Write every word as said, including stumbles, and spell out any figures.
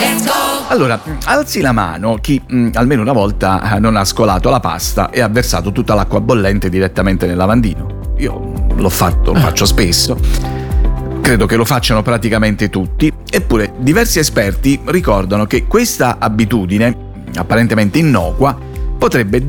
Allora, alzi la mano chi mh, almeno una volta non ha scolato la pasta e ha versato tutta l'acqua bollente direttamente nel lavandino. Io l'ho fatto, lo faccio spesso. Credo che lo facciano praticamente tutti, eppure diversi esperti ricordano che questa abitudine, apparentemente innocua, potrebbe